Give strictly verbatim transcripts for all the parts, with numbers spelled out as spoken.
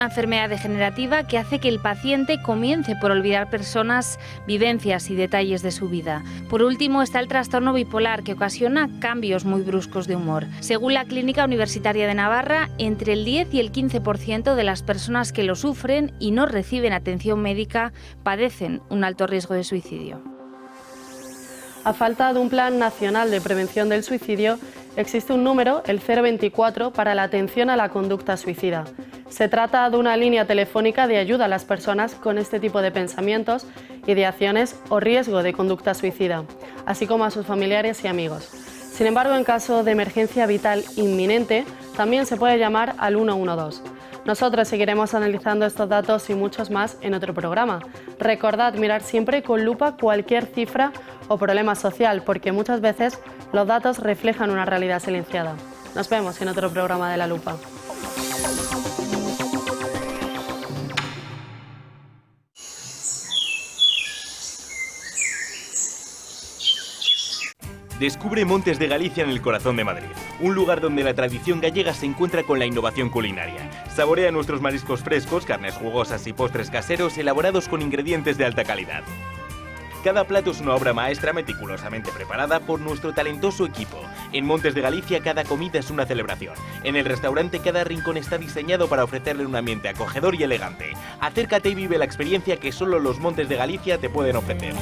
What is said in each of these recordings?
Una enfermedad degenerativa que hace que el paciente comience por olvidar personas, vivencias y detalles de su vida. Por último está el trastorno bipolar, que ocasiona cambios muy bruscos de humor. Según la Clínica Universitaria de Navarra, entre el diez y el quince por ciento de las personas que lo sufren y no reciben atención médica padecen un alto riesgo de suicidio. A falta de un plan nacional de prevención del suicidio, existe un número, el cero veinticuatro, para la atención a la conducta suicida. Se trata de una línea telefónica de ayuda a las personas con este tipo de pensamientos, ideaciones o riesgo de conducta suicida, así como a sus familiares y amigos. Sin embargo, en caso de emergencia vital inminente, también se puede llamar al uno uno dos. Nosotros seguiremos analizando estos datos y muchos más en otro programa. Recordad mirar siempre con lupa cualquier cifra o problema social, porque muchas veces los datos reflejan una realidad silenciada. Nos vemos en otro programa de La Lupa. Descubre Montes de Galicia en el corazón de Madrid, un lugar donde la tradición gallega se encuentra con la innovación culinaria. Saborea nuestros mariscos frescos, carnes jugosas y postres caseros elaborados con ingredientes de alta calidad. Cada plato es una obra maestra meticulosamente preparada por nuestro talentoso equipo. En Montes de Galicia cada comida es una celebración. En el restaurante cada rincón está diseñado para ofrecerle un ambiente acogedor y elegante. Acércate y vive la experiencia que solo los Montes de Galicia te pueden ofrecer.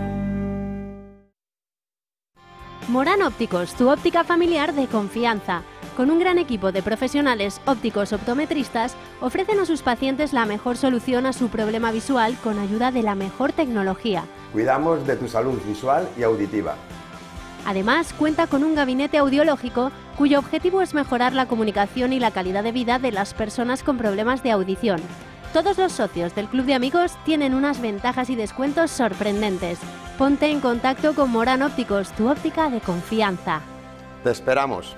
Morán Ópticos, tu óptica familiar de confianza. Con un gran equipo de profesionales ópticos optometristas, ofrecen a sus pacientes la mejor solución a su problema visual con ayuda de la mejor tecnología. Cuidamos de tu salud visual y auditiva. Además, cuenta con un gabinete audiológico cuyo objetivo es mejorar la comunicación y la calidad de vida de las personas con problemas de audición. Todos los socios del Club de Amigos tienen unas ventajas y descuentos sorprendentes. Ponte en contacto con Morán Ópticos, tu óptica de confianza. Te esperamos.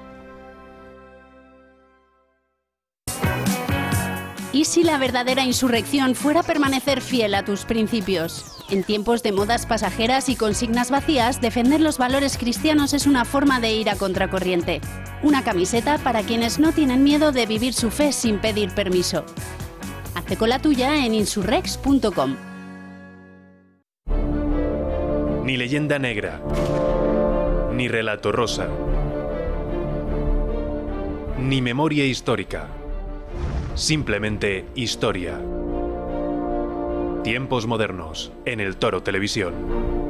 ¿Y si la verdadera insurrección fuera permanecer fiel a tus principios? En tiempos de modas pasajeras y consignas vacías, defender los valores cristianos es una forma de ir a contracorriente. Una camiseta para quienes no tienen miedo de vivir su fe sin pedir permiso. Hazte con la tuya en insurrex punto com. Ni leyenda negra, ni relato rosa, ni memoria histórica. Simplemente historia. Tiempos modernos, en El Toro Televisión.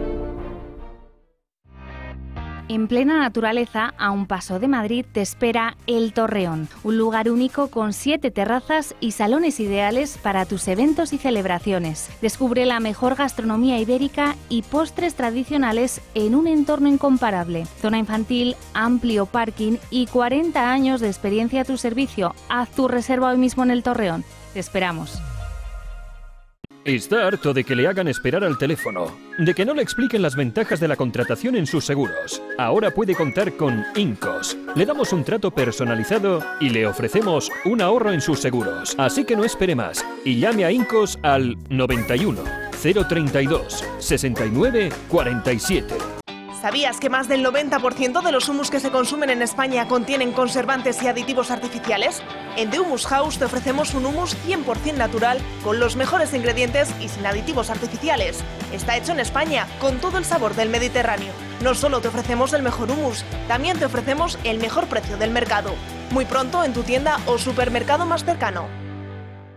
En plena naturaleza, a un paso de Madrid, te espera El Torreón, un lugar único con siete terrazas y salones ideales para tus eventos y celebraciones. Descubre la mejor gastronomía ibérica y postres tradicionales en un entorno incomparable. Zona infantil, amplio parking y cuarenta años de experiencia a tu servicio. Haz tu reserva hoy mismo en El Torreón. Te esperamos. Está harto de que le hagan esperar al teléfono, de que no le expliquen las ventajas de la contratación en sus seguros. Ahora puede contar con Incos. Le damos un trato personalizado y le ofrecemos un ahorro en sus seguros. Así que no espere más y llame a Incos al noventa y uno, cero treinta y dos, sesenta y nueve, cuarenta y siete. ¿Sabías que más del noventa por ciento de los humus que se consumen en España contienen conservantes y aditivos artificiales? En The Humus House te ofrecemos un humus cien por cien natural, con los mejores ingredientes y sin aditivos artificiales. Está hecho en España, con todo el sabor del Mediterráneo. No solo te ofrecemos el mejor humus, también te ofrecemos el mejor precio del mercado. Muy pronto en tu tienda o supermercado más cercano.